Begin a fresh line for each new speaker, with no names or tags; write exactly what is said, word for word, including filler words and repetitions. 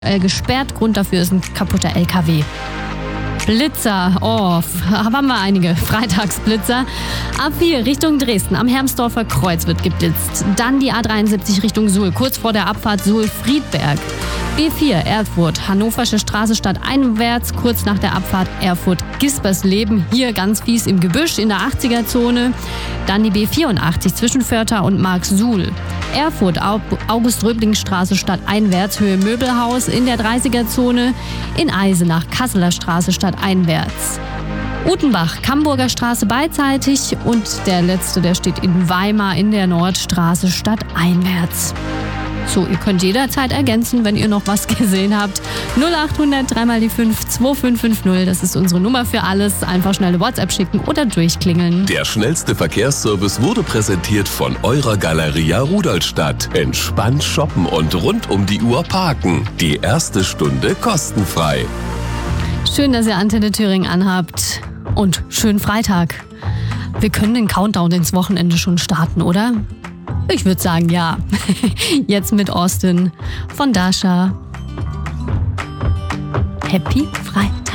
Äh, gesperrt. Grund dafür ist ein kaputter L K W. Blitzer, oh, haben wir einige. Freitagsblitzer. A vier Richtung Dresden am Hermsdorfer Kreuz wird geblitzt. Dann die A dreiundsiebzig Richtung Suhl, kurz vor der Abfahrt Suhl-Friedberg. B vier Erfurt, Hannoversche Straße stadteinwärts, kurz nach der Abfahrt Erfurt-Gispersleben. Hier ganz fies im Gebüsch in der achtziger-Zone. Dann die B vierundachtzig zwischen Vörther und Marksuhl. Erfurt, August-Röbling-Straße stadteinwärts, Höhe Möbelhaus in der dreißiger-Zone. In Eisenach, Kasseler Straße stadteinwärts. Utenbach, Camburger Straße beidseitig und der letzte, der steht in Weimar in der Nordstraße stadteinwärts. So, ihr könnt jederzeit ergänzen, wenn ihr noch was gesehen habt. null achthundert drei mal die fünf zwei fünf fünf null, das ist unsere Nummer für alles. Einfach schnelle WhatsApp schicken oder durchklingeln.
Der schnellste Verkehrsservice wurde präsentiert von eurer Galeria Rudolstadt. Entspannt shoppen und rund um die Uhr parken. Die erste Stunde kostenfrei.
Schön, dass ihr Antenne Thüringen anhabt und schönen Freitag. Wir können den Countdown ins Wochenende schon starten, oder? Ich würde sagen, ja. Jetzt mit Austin von Dasha. Happy Freitag.